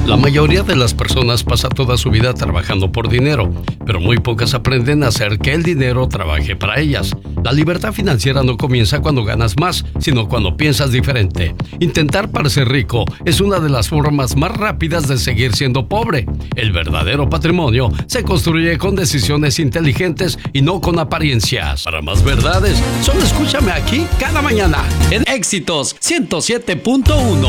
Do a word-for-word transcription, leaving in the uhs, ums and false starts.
La mayoría de las personas pasa toda su vida trabajando por dinero, pero muy pocas aprenden a hacer que el dinero trabaje para ellas. La libertad financiera no comienza cuando ganas más, sino cuando piensas diferente. Intentar parecer rico es una de las formas más rápidas de seguir siendo pobre. El verdadero patrimonio se construye con decisiones inteligentes y no con apariencias. Para más verdades, solo escúchame aquí cada mañana en Éxitos ciento siete punto uno.